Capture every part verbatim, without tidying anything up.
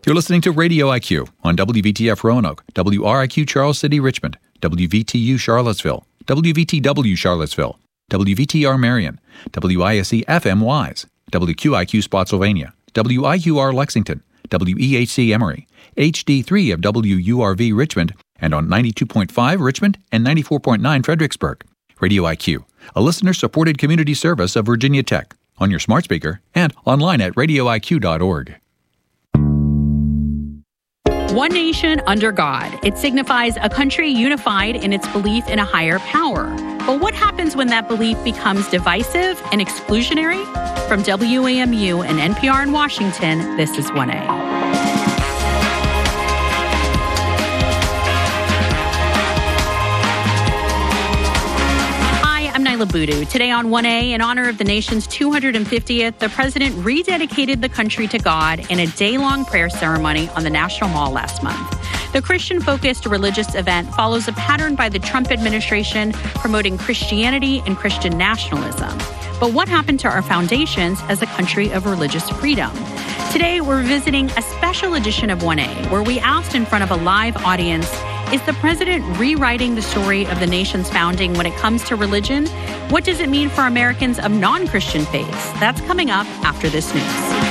You're listening to Radio I Q on W V T F Roanoke, W R I Q Charles City, Richmond, W V T U Charlottesville, W V T W Charlottesville, W V T R Marion, W I S E F M Wise, W Q I Q Spotsylvania, W I U R Lexington, W E H C Emory, H D three of W U R V Richmond, and on ninety-two point five Richmond and ninety-four point nine Fredericksburg. Radio I Q, a listener-supported community service of Virginia Tech, on your smart speaker and online at radio I Q dot org. One nation under God. It signifies a country unified in its belief in a higher power. But what happens when that belief becomes divisive and exclusionary? From W A M U and N P R in Washington, this is one A. I'm Nyla Boodoo. Today on one A, in honor of the nation's two hundred fiftieth, the president rededicated the country to God in a day-long prayer ceremony on the National Mall last month. The Christian-focused religious event follows a pattern by the Trump administration promoting Christianity and Christian nationalism. But what happened to our foundations as a country of religious freedom? Today, we're visiting a special edition of one A, where we asked in front of a live audience, is the president rewriting the story of the nation's founding when it comes to religion? What does it mean for Americans of non-Christian faiths? That's coming up after this news.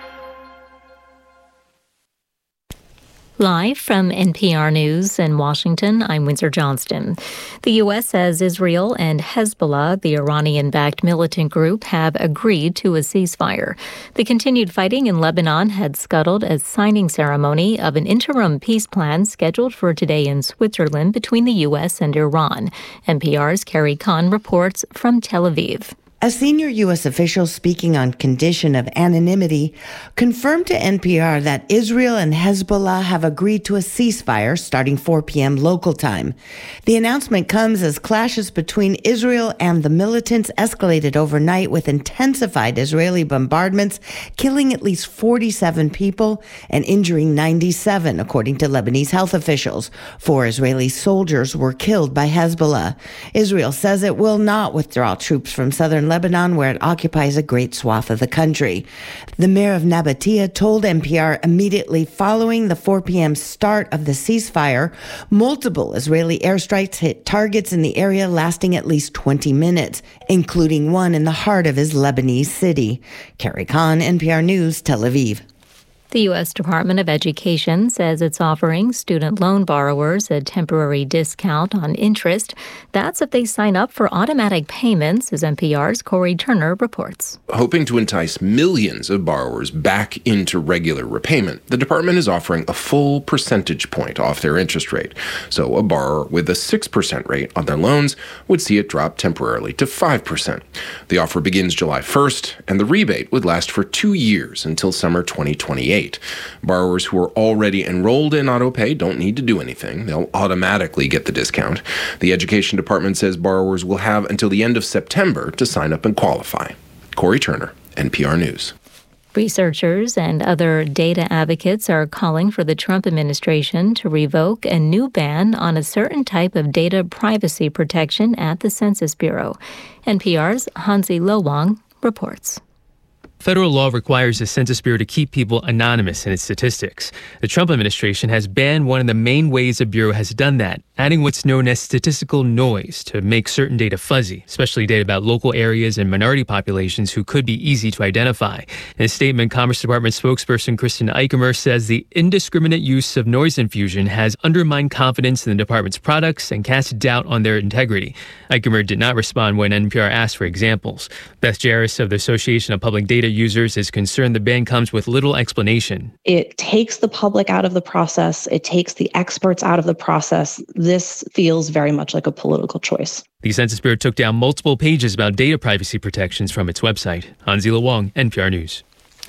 Live from N P R News in Washington, I'm Windsor Johnston. The U S says Israel and Hezbollah, the Iranian-backed militant group, have agreed to a ceasefire. The continued fighting in Lebanon had scuttled a signing ceremony of an interim peace plan scheduled for today in Switzerland between the U S and Iran. N P R's Carrie Kahn reports from Tel Aviv. A senior U S official speaking on condition of anonymity confirmed to N P R that Israel and Hezbollah have agreed to a ceasefire starting four p.m. local time. The announcement comes as clashes between Israel and the militants escalated overnight with intensified Israeli bombardments, killing at least forty-seven people and injuring ninety-seven, according to Lebanese health officials. Four Israeli soldiers were killed by Hezbollah. Israel says it will not withdraw troops from southern Lebanon, where it occupies a great swath of the country. The mayor of Nabatea told N P R immediately following the four p.m. start of the ceasefire, multiple Israeli airstrikes hit targets in the area lasting at least twenty minutes, including one in the heart of his Lebanese city. Carrie Kahn, N P R News, Tel Aviv. The U S Department of Education says it's offering student loan borrowers a temporary discount on interest. That's if they sign up for automatic payments, as N P R's Corey Turner reports. Hoping to entice millions of borrowers back into regular repayment, the department is offering a full percentage point off their interest rate. So a borrower with a six percent rate on their loans would see it drop temporarily to five percent. The offer begins July first, and the rebate would last for two years until summer twenty twenty-eight. Borrowers who are already enrolled in AutoPay don't need to do anything. They'll automatically get the discount. The Education Department says borrowers will have until the end of September to sign up and qualify. Corey Turner, N P R News. Researchers and other data advocates are calling for the Trump administration to revoke a new ban on a certain type of data privacy protection at the Census Bureau. N P R's Hansi Lowang reports. Federal law requires the Census Bureau to keep people anonymous in its statistics. The Trump administration has banned one of the main ways the Bureau has done that, adding what's known as statistical noise to make certain data fuzzy, especially data about local areas and minority populations who could be easy to identify. In a statement, Commerce Department spokesperson Kristen Eichemer says the indiscriminate use of noise infusion has undermined confidence in the department's products and cast doubt on their integrity. Eichemer did not respond when N P R asked for examples. Beth Jarris of the Association of Public Data Users is concerned the ban comes with little explanation. It takes the public out of the process. It takes the experts out of the process. This feels very much like a political choice. The Census Bureau took down multiple pages about data privacy protections from its website. Hansi Wong, N P R News.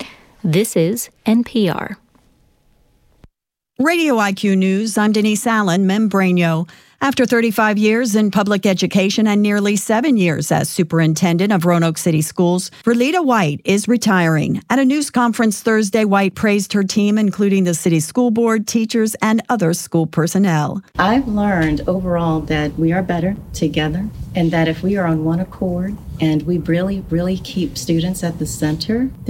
This is N P R. Radio I Q News, I'm Denise Allen, Membranio. After thirty-five years in public education and nearly seven years as superintendent of Roanoke City Schools, Verlita White is retiring. At a news conference Thursday, White praised her team, including the city school board, teachers, and other school personnel. I've learned overall that we are better together, and that if we are on one accord and we really, really keep students at the center,